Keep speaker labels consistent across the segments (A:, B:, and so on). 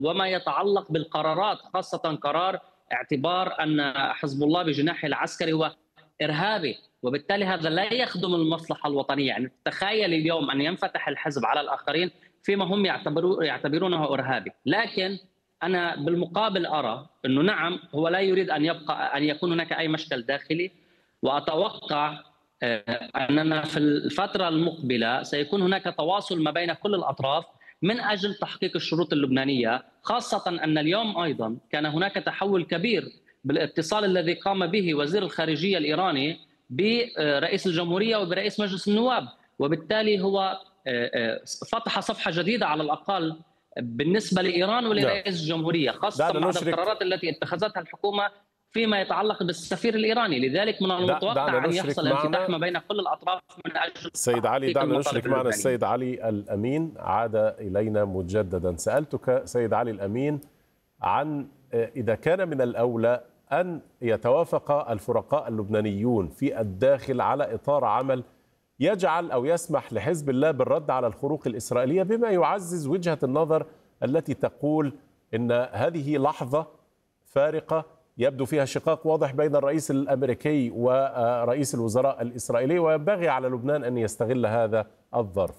A: وما يتعلق بالقرارات، خاصة قرار اعتبار أن حزب الله بجناحه العسكري هو إرهابي، وبالتالي هذا لا يخدم المصلحة الوطنية. يعني تخيل اليوم أن ينفتح الحزب على الآخرين فيما هم يعتبرونه إرهابي. لكن أنا بالمقابل أرى أنه نعم، هو لا يريد أن يبقى أن يكون هناك أي مشكل داخلي، وأتوقع أننا في الفترة المقبلة سيكون هناك تواصل ما بين كل الأطراف من أجل تحقيق الشروط اللبنانية، خاصة أن اليوم أيضا كان هناك تحول كبير بالاتصال الذي قام به وزير الخارجية الإيراني برئيس الجمهورية وبرئيس مجلس النواب، وبالتالي هو فتح صفحة جديدة على الأقل بالنسبة لإيران
B: نعم.
A: ولرئيس الجمهورية، خاصة بعد القرارات التي اتخذتها الحكومة فيما يتعلق بالسفير الإيراني. لذلك من المتوقع أن يحصل انفتاح ما بين كل الأطراف من أجل
B: سيد علي. دعنا نشرك معنا السيد علي الأمين، عاد إلينا مجددا. سألتك سيد علي الأمين عن إذا كان من الأولى أن يتوافق الفرقاء اللبنانيون في الداخل على إطار عمل يجعل أو يسمح لحزب الله بالرد على الخروق الإسرائيلية، بما يعزز وجهة النظر التي تقول إن هذه لحظة فارقة يبدو فيها شقاق واضح بين الرئيس الأمريكي ورئيس الوزراء الإسرائيلي، وينبغي على لبنان أن يستغل هذا الظرف.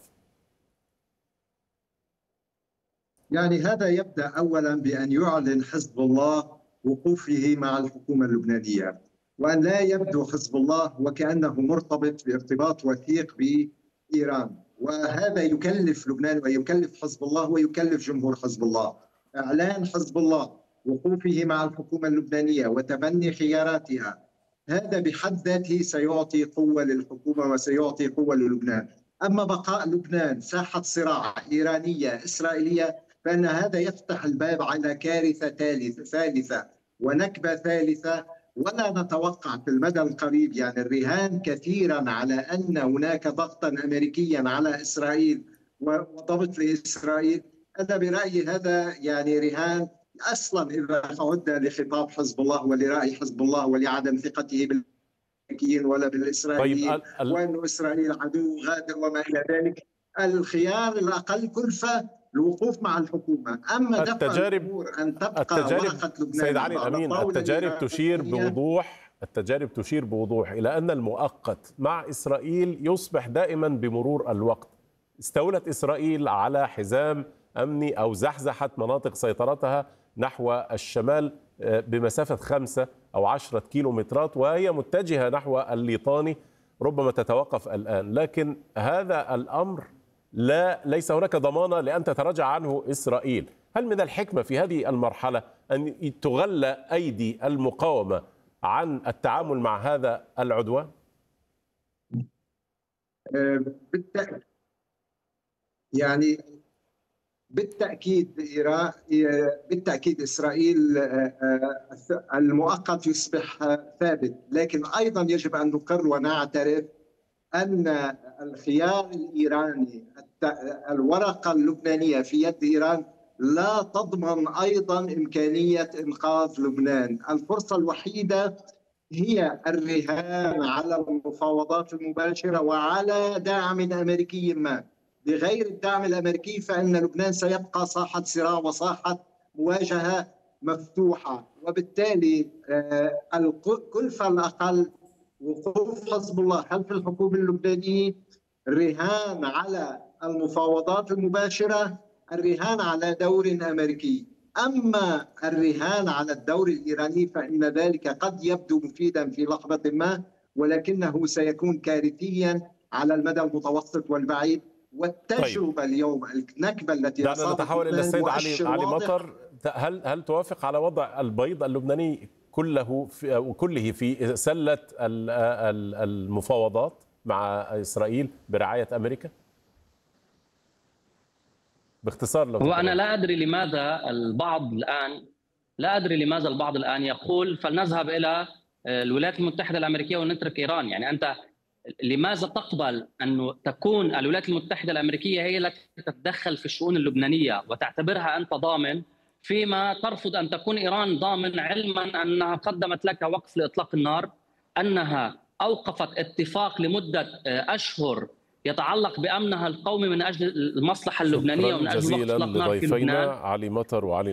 C: يعني هذا يبدأ أولا بأن يعلن حزب الله وقوفه مع الحكومة اللبنانية، وأن لا يبدو حزب الله وكأنه مرتبط بارتباط وثيق بإيران، وهذا يكلف لبنان ويكلف حزب الله ويكلف جمهور حزب الله. إعلان حزب الله وقوفه مع الحكومة اللبنانية وتبني خياراتها، هذا بحد ذاته سيعطي قوة للحكومة وسيعطي قوة للبنان. أما بقاء لبنان ساحة صراع إيرانية إسرائيلية فإن هذا يفتح الباب على كارثة ثالثة ونكبة ثالثة، ولا نتوقع في المدى القريب. يعني الرهان كثيرا على أن هناك ضغطا أمريكيا على إسرائيل وضغط لإسرائيل، أنا برأيي هذا يعني رهان أصلا إذا عدنا لخطاب حزب الله ولرأي حزب الله ولعدم ثقته بالأمريكيين ولا بالإسرائيليين، وأن إسرائيل عدو غادر وما إلى ذلك. الخيار الأقل كلفة الوقوف مع الحكومة. أما دفع الأمور أن تبقى ورقة لبنان
B: سيد علي الأمين، التجارب تشير بوضوح إلى أن المؤقت مع إسرائيل يصبح دائما بمرور الوقت. استولت إسرائيل على حزام أمني أو زحزحت مناطق سيطرتها نحو الشمال بمسافة 5 أو 10 كيلومترات، وهي متجهة نحو الليطاني، ربما تتوقف الآن. لكن هذا الأمر ليس هناك ضمانة لأن تتراجع عنه إسرائيل. هل من الحكمة في هذه المرحلة أن تغلى أيدي المقاومة عن التعامل مع هذا العدوان؟
C: بالتأكيد إسرائيل المؤقت يصبح ثابت، لكن أيضا يجب أن نقر ونعترف أن الخيار الإيراني، الورقة اللبنانية في يد إيران، لا تضمن أيضا إمكانية إنقاذ لبنان. الفرصة الوحيدة هي الرهان على المفاوضات المباشرة وعلى دعم أمريكي ما. بغير الدعم الأمريكي فإن لبنان سيبقى ساحة صراع وساحة مواجهة مفتوحة، وبالتالي الكلفة الأقل وقوف حزب الله خلف الحكومة اللبنانية، الرهان على المفاوضات المباشرة، الرهان على دور أمريكي. أما الرهان على الدور الإيراني فإن ذلك قد يبدو مفيدا في لحظة ما، ولكنه سيكون كارثيا على المدى المتوسط والبعيد. والتجربة اليوم النكبة التي
B: دعنا نتحول إلى السيد علي مطر. هل توافق على وضع البيض اللبناني كله في سلة المفاوضات مع إسرائيل برعاية أمريكا؟ باختصار لو
A: هو أنا لا أدري لماذا البعض الآن يقول فلنذهب إلى الولايات المتحدة الأمريكية ونترك إيران. يعني أنت لماذا تقبل أن تكون الولايات المتحدة الأمريكية هي التي تتدخل في الشؤون اللبنانية وتعتبرها أنت ضامن، فيما ترفض أن تكون إيران ضامن، علما أنها قدمت لك وقف لإطلاق النار، أنها أوقفت اتفاق لمدة أشهر يتعلق بأمنها القومي من أجل المصلحة اللبنانية ومن أجل وقف إطلاق نار في لبنان.
B: علي مطر وعلي